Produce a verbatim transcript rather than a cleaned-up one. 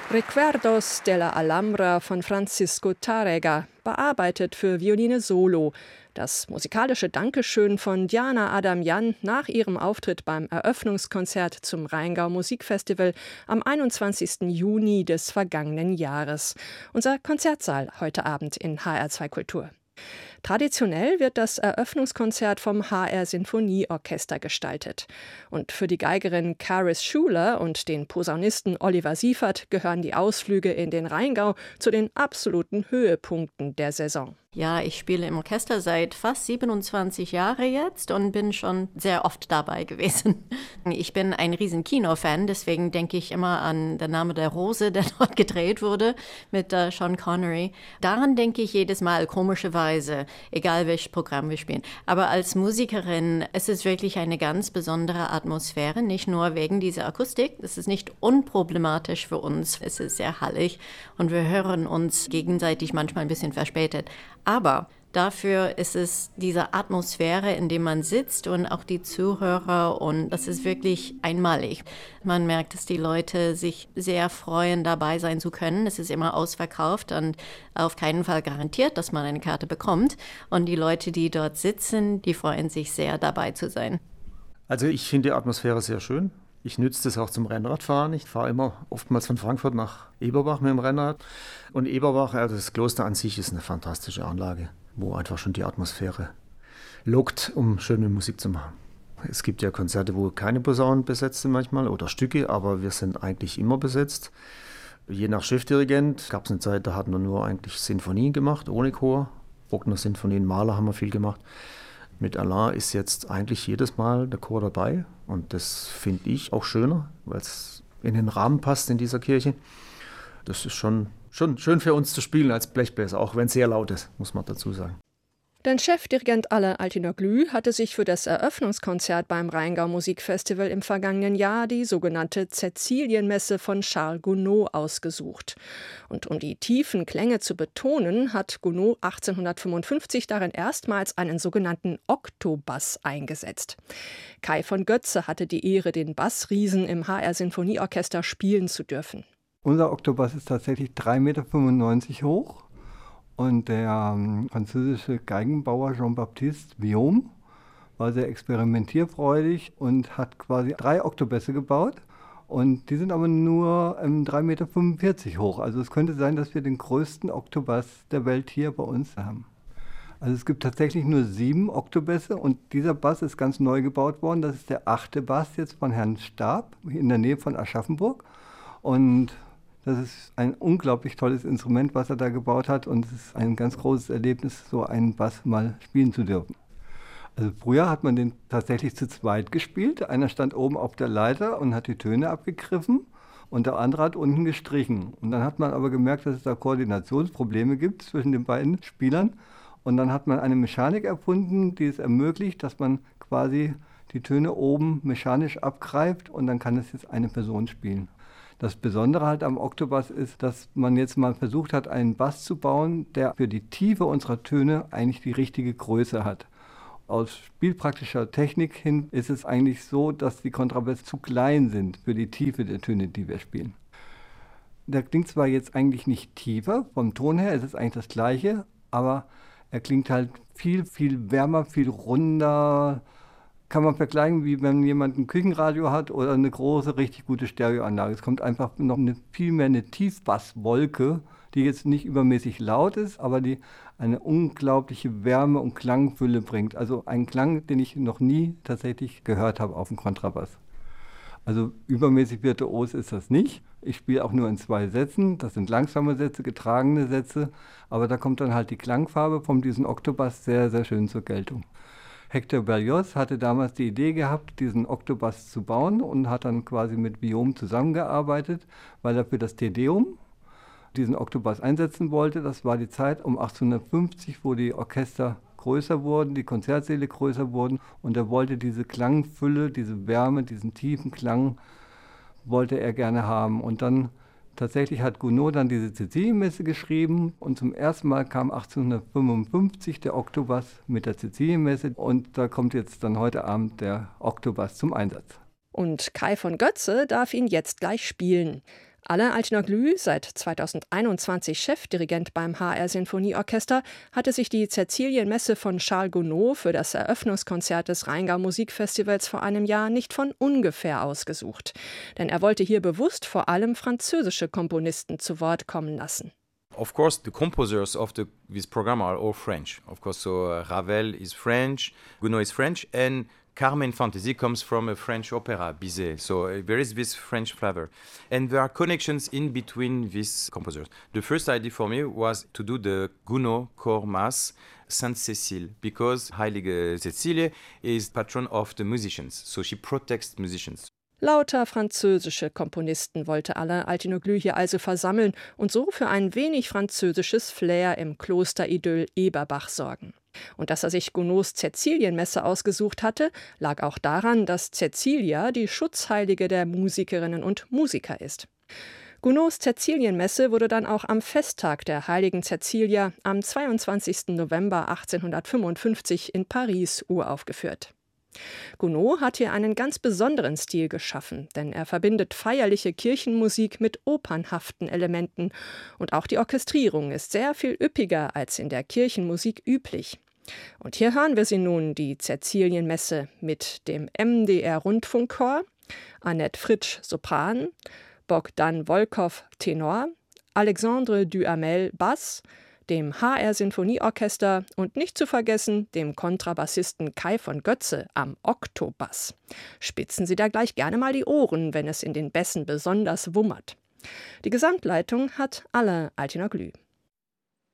Recuerdos de la Alhambra von Francisco Tárrega, bearbeitet für Violine Solo. Das musikalische Dankeschön von Diana Adamjan nach ihrem Auftritt beim Eröffnungskonzert zum Rheingau Musikfestival am einundzwanzigsten Juni des vergangenen Jahres. Unser Konzertsaal heute Abend in H R zwei Kultur. Traditionell wird das Eröffnungskonzert vom H R Sinfonieorchester gestaltet. Und für die Geigerin Karis Schuler und den Posaunisten Oliver Siefert gehören die Ausflüge in den Rheingau zu den absoluten Höhepunkten der Saison. Ja, ich spiele im Orchester seit fast siebenundzwanzig Jahren jetzt und bin schon sehr oft dabei gewesen. Ich bin ein riesen Kinofan, deswegen denke ich immer an Den Name der Rose, der dort gedreht wurde mit uh, Sean Connery. Daran denke ich jedes Mal, komischerweise, egal welches Programm wir spielen. Aber als Musikerin, es ist wirklich eine ganz besondere Atmosphäre, nicht nur wegen dieser Akustik. Es ist nicht unproblematisch für uns, es ist sehr hallig und wir hören uns gegenseitig manchmal ein bisschen verspätet. Aber dafür ist es diese Atmosphäre, in der man sitzt und auch die Zuhörer, und das ist wirklich einmalig. Man merkt, dass die Leute sich sehr freuen, dabei sein zu können. Es ist immer ausverkauft und auf keinen Fall garantiert, dass man eine Karte bekommt. Und die Leute, die dort sitzen, die freuen sich sehr, dabei zu sein. Also ich finde die Atmosphäre sehr schön. Ich nütze das auch zum Rennradfahren. Ich fahre immer oftmals von Frankfurt nach Eberbach mit dem Rennrad. Und Eberbach, also das Kloster an sich, ist eine fantastische Anlage, wo einfach schon die Atmosphäre lockt, um schöne Musik zu machen. Es gibt ja Konzerte, wo keine Posaunen besetzt sind manchmal oder Stücke, aber wir sind eigentlich immer besetzt. Je nach Chefdirigent gab es eine Zeit, da hatten wir nur eigentlich Sinfonien gemacht, ohne Chor. Bruckner-Sinfonien, Mahler haben wir viel gemacht. Mit Alain ist jetzt eigentlich jedes Mal der Chor dabei und das finde ich auch schöner, weil es in den Rahmen passt in dieser Kirche. Das ist schon, schon schön für uns zu spielen als Blechbläser, auch wenn es sehr laut ist, muss man dazu sagen. Denn Chefdirigent Alain Altinoglu hatte sich für das Eröffnungskonzert beim Rheingau Musikfestival im vergangenen Jahr die sogenannte Cäcilienmesse von Charles Gounod ausgesucht. Und um die tiefen Klänge zu betonen, hat Gounod achtzehnhundertfünfundfünfzig darin erstmals einen sogenannten Oktobass eingesetzt. Kai von Götze hatte die Ehre, den Bassriesen im H R Sinfonieorchester spielen zu dürfen. Unser Oktobass ist tatsächlich drei Komma fünfundneunzig Meter hoch. Und der ähm, französische Geigenbauer Jean-Baptiste Vuillaume war sehr experimentierfreudig und hat quasi drei Oktobässe gebaut. Und die sind aber nur ähm, drei Komma fünfundvierzig Meter hoch. Also es könnte sein, dass wir den größten Oktobass der Welt hier bei uns haben. Also es gibt tatsächlich nur sieben Oktobässe und dieser Bass ist ganz neu gebaut worden. Das ist der achte Bass jetzt von Herrn Stab in der Nähe von Aschaffenburg. Und das ist ein unglaublich tolles Instrument, was er da gebaut hat, und es ist ein ganz großes Erlebnis, so einen Bass mal spielen zu dürfen. Also früher hat man den tatsächlich zu zweit gespielt. Einer stand oben auf der Leiter und hat die Töne abgegriffen und der andere hat unten gestrichen. Und dann hat man aber gemerkt, dass es da Koordinationsprobleme gibt zwischen den beiden Spielern. Und dann hat man eine Mechanik erfunden, die es ermöglicht, dass man quasi die Töne oben mechanisch abgreift und dann kann es jetzt eine Person spielen. Das Besondere halt am Oktobass ist, dass man jetzt mal versucht hat, einen Bass zu bauen, der für die Tiefe unserer Töne eigentlich die richtige Größe hat. Aus spielpraktischer Technik hin ist es eigentlich so, dass die Kontrabässe zu klein sind für die Tiefe der Töne, die wir spielen. Der klingt zwar jetzt eigentlich nicht tiefer, vom Ton her ist es eigentlich das Gleiche, aber er klingt halt viel, viel wärmer, viel runder. Kann man vergleichen, wie wenn jemand ein Küchenradio hat oder eine große, richtig gute Stereoanlage. Es kommt einfach noch eine, viel mehr eine Tiefbasswolke, die jetzt nicht übermäßig laut ist, aber die eine unglaubliche Wärme und Klangfülle bringt. Also ein Klang, den ich noch nie tatsächlich gehört habe auf dem Kontrabass. Also übermäßig virtuos ist das nicht. Ich spiele auch nur in zwei Sätzen. Das sind langsame Sätze, getragene Sätze. Aber da kommt dann halt die Klangfarbe von diesem Oktobass sehr, sehr schön zur Geltung. Hector Berlioz hatte damals die Idee gehabt, diesen Oktobass zu bauen und hat dann quasi mit Vuillaume zusammengearbeitet, weil er für das Te Deum diesen Oktobass einsetzen wollte. Das war die Zeit um achtzehnhundertfünfzig, wo die Orchester größer wurden, die Konzertsäle größer wurden und er wollte diese Klangfülle, diese Wärme, diesen tiefen Klang wollte er gerne haben. Und dann tatsächlich hat Gounod dann diese Cäcilienmesse geschrieben und zum ersten Mal kam achtzehnhundertfünfundfünfzig der Oktobass mit der Cäcilienmesse und da kommt jetzt dann heute Abend der Oktobass zum Einsatz. Und Kai von Götze darf ihn jetzt gleich spielen. Alain Altinoglu, seit zweitausendeinundzwanzig Chefdirigent beim H R Sinfonieorchester, hatte sich die Cäcilienmesse von Charles Gounod für das Eröffnungskonzert des Rheingau Musikfestivals vor einem Jahr nicht von ungefähr ausgesucht. Denn er wollte hier bewusst vor allem französische Komponisten zu Wort kommen lassen. Of course, the composers of the, this program are all French. Of course, so uh, Ravel is French, Gounod is French, and Carmen Fantasy comes from a French opera, Bizet. So uh, there is this French flavor. And there are connections in between these composers. The first idea for me was to do the Gounod Choral Mass Sainte Cécile, because Heilige Cecilie is patron of the musicians. So she protects musicians. Lauter französische Komponisten wollte Alain Altinoglu hier also versammeln und so für ein wenig französisches Flair im Klosteridyll Eberbach sorgen. Und dass er sich Gounods Cäcilienmesse ausgesucht hatte, lag auch daran, dass Cäcilia die Schutzheilige der Musikerinnen und Musiker ist. Gounods Cäcilienmesse wurde dann auch am Festtag der heiligen Cäcilia am zweiundzwanzigsten November achtzehnhundertfünfundfünfzig in Paris uraufgeführt. Gounod hat hier einen ganz besonderen Stil geschaffen, denn er verbindet feierliche Kirchenmusik mit opernhaften Elementen und auch die Orchestrierung ist sehr viel üppiger als in der Kirchenmusik üblich. Und hier hören wir sie nun, die Cäcilienmesse mit dem M D R-Rundfunkchor, Annette Fritsch Sopran, Bogdan Volkov Tenor, Alexandre Duhamel Bass, dem H R Sinfonieorchester und nicht zu vergessen dem Kontrabassisten Kai von Götze am Oktobass. Spitzen Sie da gleich gerne mal die Ohren, wenn es in den Bässen besonders wummert. Die Gesamtleitung hat Alain Altinoglu.